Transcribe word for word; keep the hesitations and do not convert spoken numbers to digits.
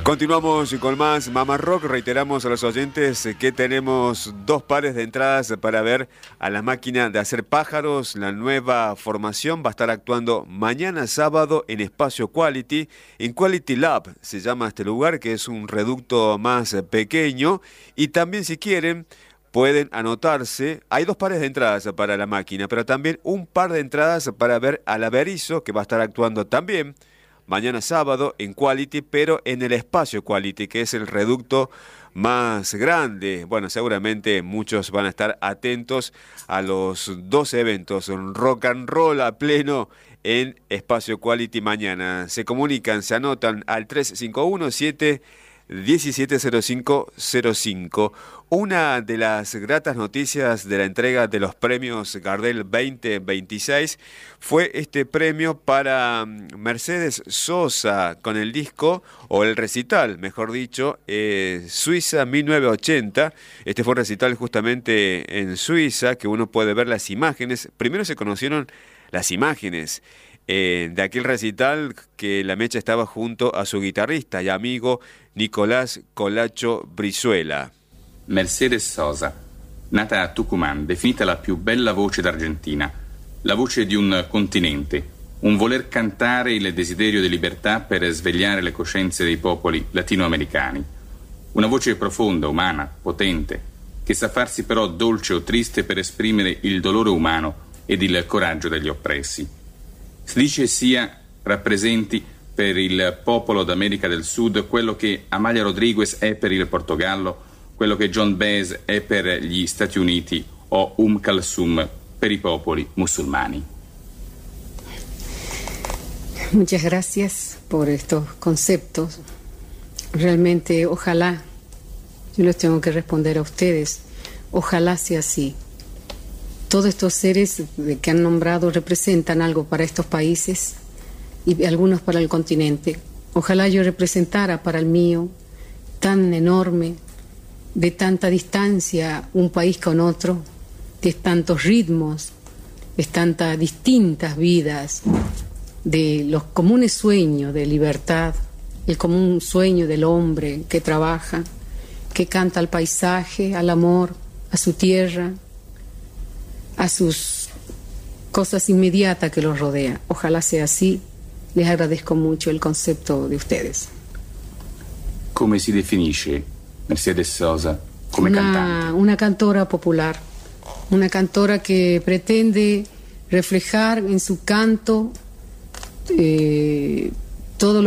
Continuamos con más Mamá Rock. Reiteramos a los oyentes que tenemos dos pares de entradas para ver a la máquina de hacer pájaros. La nueva formación va a estar actuando mañana sábado en Espacio Quality. En Quality Lab se llama este lugar, que es un reducto más pequeño. Y también, si quieren, pueden anotarse. Hay dos pares de entradas para la máquina, pero también un par de entradas para ver a la Berizo, que va a estar actuando también mañana sábado en Quality, pero en el Espacio Quality, que es el reducto más grande. Bueno, seguramente muchos van a estar atentos a los dos eventos, rock and roll a pleno en Espacio Quality mañana. Se comunican, se anotan al tres cinco uno, siete uno siete cero cinco cero cinco. Una de las gratas noticias de la entrega de los premios Gardel veinte veintiséis fue este premio para Mercedes Sosa con el disco, o el recital, mejor dicho, eh, Suiza mil novecientos ochenta. Este fue un recital justamente en Suiza, que uno puede ver las imágenes. Primero se conocieron las imágenes Eh, de aquel recital, que la Mecha estaba junto a su guitarrista y amigo Nicolás Colacho Brizuela. Mercedes Sosa, nata a Tucumán, definita la più bella voce d'Argentina, la voce di un continente, un voler cantare il desiderio di libertà per svegliare le coscienze dei popoli latinoamericani. Una voce profonda, umana, potente, che sa farsi però dolce o triste per esprimere il dolore umano ed il coraggio degli oppressi. Si dice sia rappresenti per il popolo d'America del Sud quello che Amalia Rodriguez è per il Portogallo, quello che John Baez è per gli Stati Uniti o Umm Kalsum per i popoli musulmani. Muchas gracias por estos conceptos. Realmente, ojalá, yo les tengo que responder a ustedes, ojalá sea así. Todos estos seres que han nombrado representan algo para estos países y algunos para el continente. Ojalá yo representara para el mío, tan enorme, de tanta distancia, un país con otro, de tantos ritmos, de tantas distintas vidas, de los comunes sueños de libertad, el común sueño del hombre que trabaja, que canta al paisaje, al amor, a su tierra, a sus cosas inmediatas que los rodean. Ojalá sea así. Les agradezco mucho el concepto de ustedes. Come si definisce Mercedes Sosa come una, cantante? Una cantora popular, una cantora que pretende reflejar en su canto eh, todo lo